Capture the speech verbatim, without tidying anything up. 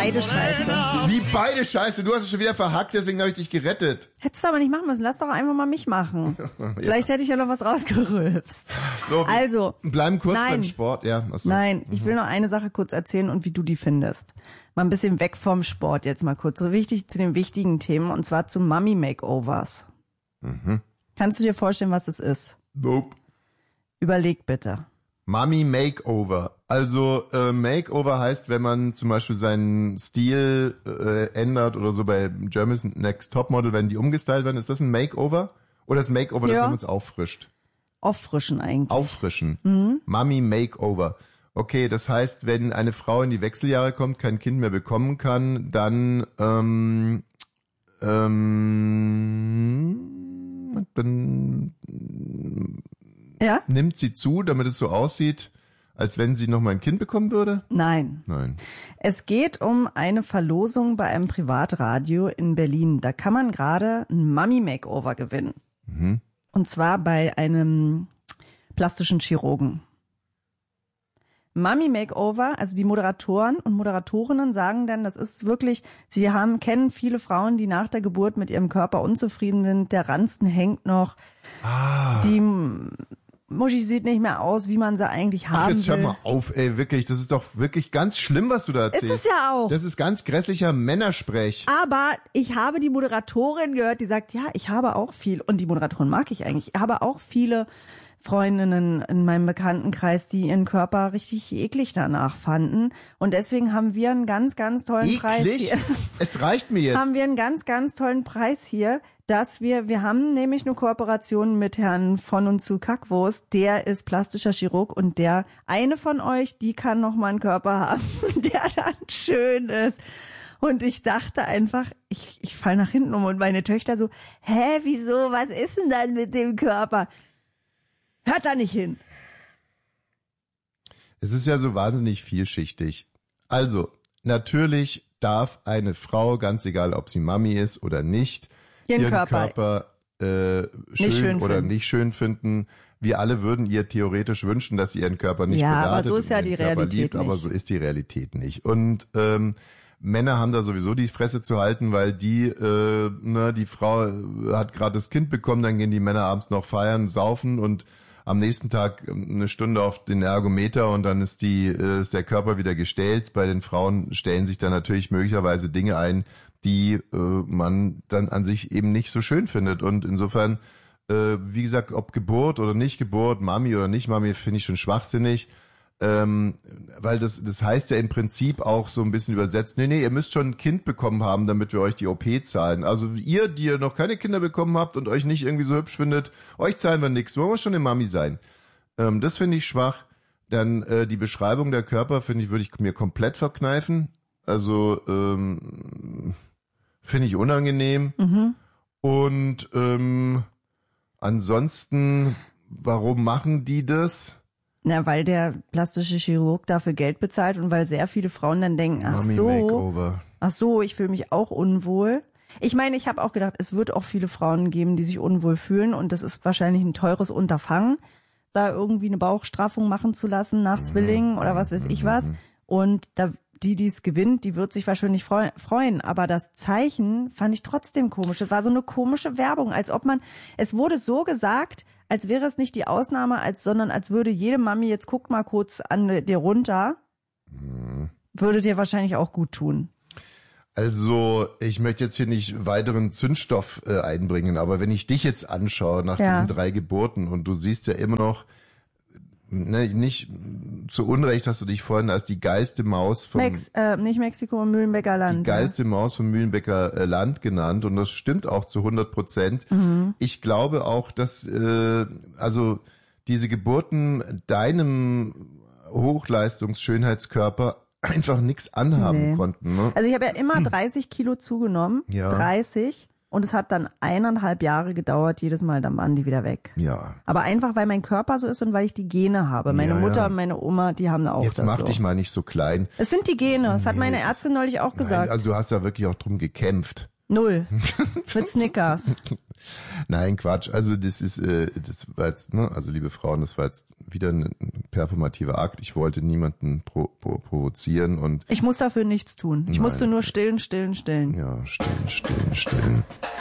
beide scheiße. Wie beide scheiße? Du hast es schon wieder verhackt, deswegen habe ich dich gerettet. Hättest du aber nicht machen müssen. Lass doch einfach mal mich machen. Ja. Vielleicht hätte ich ja noch was rausgerülpst. So, also, bleiben kurz nein, beim Sport. Ja, achso. Nein, ich will noch eine Sache kurz erzählen und wie du die findest. Mal ein bisschen weg vom Sport jetzt mal kurz. So wichtig zu den wichtigen Themen und zwar zu Mummy Makeovers. Mhm. Kannst du dir vorstellen, was es ist? Nope. Überleg bitte. Mummy Makeover. Also äh, Makeover heißt, wenn man zum Beispiel seinen Stil äh, ändert oder so bei Germany's Next Topmodel, wenn die umgestylt werden, ist das ein Makeover? Oder ist Makeover, ja. dass man uns auffrischt? Auffrischen eigentlich. Auffrischen. Mhm. Mummy Makeover. Okay, das heißt, wenn eine Frau in die Wechseljahre kommt, kein Kind mehr bekommen kann, dann ähm, ähm, dann ja? nimmt sie zu, damit es so aussieht, als wenn sie noch mal ein Kind bekommen würde? Nein. Nein. Es geht um eine Verlosung bei einem Privatradio in Berlin. Da kann man gerade ein Mummy Makeover gewinnen. Mhm. Und zwar bei einem plastischen Chirurgen. Mummy Makeover, also die Moderatoren und Moderatorinnen sagen dann, das ist wirklich, sie haben, kennen viele Frauen, die nach der Geburt mit ihrem Körper unzufrieden sind, der Ranzen hängt noch, ah. die Muschi sieht nicht mehr aus, wie man sie eigentlich haben Ach, jetzt will. hör mal auf, ey, wirklich, das ist doch wirklich ganz schlimm, was du da erzählst. Ist es ja auch. Das ist ganz grässlicher Männersprech. Aber ich habe die Moderatorin gehört, die sagt, ja, ich habe auch viel, und die Moderatorin mag ich eigentlich, ich habe auch viele Freundinnen in meinem Bekanntenkreis, die ihren Körper richtig eklig danach fanden. Und deswegen haben wir einen ganz, ganz tollen eklig? Preis hier. Es reicht mir jetzt. Haben wir einen ganz, ganz tollen Preis hier, dass wir, wir haben nämlich eine Kooperation mit Herrn von und zu Kackwurst. Der ist plastischer Chirurg und der, eine von euch, die kann noch mal einen Körper haben, der dann schön ist. Und ich dachte einfach, ich, ich falle nach hinten um und meine Töchter so, hä, wieso, was ist denn dann mit dem Körper? Hört da nicht hin. Es ist ja so wahnsinnig vielschichtig. Also, natürlich darf eine Frau, ganz egal ob sie Mami ist oder nicht, ihren, ihren Körper, Körper äh, schön, schön oder finden. nicht schön finden. Wir alle würden ihr theoretisch wünschen, dass sie ihren Körper nicht ja, bewertet aber so ist ja und die ihren Körper Realität liebt, nicht. aber so ist die Realität nicht. Und ähm, Männer haben da sowieso die Fresse zu halten, weil die, äh, ne, die Frau hat gerade das Kind bekommen, dann gehen die Männer abends noch feiern, saufen und am nächsten Tag eine Stunde auf den Ergometer und dann ist die ist der Körper wieder gestellt. Bei den Frauen stellen sich dann natürlich möglicherweise Dinge ein, die äh, man dann an sich eben nicht so schön findet. Und insofern, äh, wie gesagt, ob Geburt oder nicht Geburt, Mami oder nicht Mami, finde ich schon schwachsinnig. Ähm, weil das das heißt ja im Prinzip auch so ein bisschen übersetzt, nee, nee, ihr müsst schon ein Kind bekommen haben, damit wir euch die O P zahlen. Also ihr, die ihr noch keine Kinder bekommen habt und euch nicht irgendwie so hübsch findet, euch zahlen wir nichts, wollen wir schon eine Mami sein. Ähm, das finde ich schwach. Dann äh, die Beschreibung der Körper, finde ich, würde ich mir komplett verkneifen. Also ähm, finde ich unangenehm. Mhm. Und ähm, ansonsten, warum machen die das? Na, weil der plastische Chirurg dafür Geld bezahlt und weil sehr viele Frauen dann denken, ach Mummy so, Makeover. ach so, ich fühle mich auch unwohl. Ich meine, ich habe auch gedacht, es wird auch viele Frauen geben, die sich unwohl fühlen und das ist wahrscheinlich ein teures Unterfangen, da irgendwie eine Bauchstraffung machen zu lassen nach Zwillingen oder was weiß ich was. Und da die, die es gewinnt, die wird sich wahrscheinlich freuen. Aber das Zeichen fand ich trotzdem komisch. Es war so eine komische Werbung, als ob man, es wurde so gesagt, als wäre es nicht die Ausnahme, als sondern als würde jede Mami, jetzt guck mal kurz an dir runter, Mhm. würde dir wahrscheinlich auch gut tun. Also, ich möchte jetzt hier nicht weiteren Zündstoff äh, einbringen, aber wenn ich dich jetzt anschaue nach Ja. diesen drei Geburten und du siehst ja immer noch, ne, nicht zu Unrecht hast du dich vorhin als die geilste Maus vom Mex, äh, nicht Mexiko, Mühlenbecker Land. die geilste Maus vom Mühlenbecker äh, Land genannt und das stimmt auch zu hundert Prozent. Mhm. Ich glaube auch, dass äh, also diese Geburten deinem Hochleistungsschönheitskörper einfach nichts anhaben Nee. konnten. Ne? Also ich habe ja immer dreißig Kilo zugenommen, Ja. dreißig, und es hat dann eineinhalb Jahre gedauert, jedes Mal, dann waren die wieder weg. Ja. Aber einfach, weil mein Körper so ist und weil ich die Gene habe. Meine Ja, Mutter ja. und meine Oma, die haben auch Jetzt das mach so. dich mal nicht so klein. Es sind die Gene, das hat Nee, meine es ist- Ärztin neulich auch gesagt. Nein, also du hast ja wirklich auch drum gekämpft. Null. Mit Snickers. Nein, Quatsch. Also das ist, äh, das war jetzt, ne, also liebe Frauen, das war jetzt wieder ein performativer Akt. Ich wollte niemanden pro, pro, provozieren und ich muss dafür nichts tun. Ich Nein. musste nur stillen, stillen, stillen. Ja, stillen, stillen, stillen.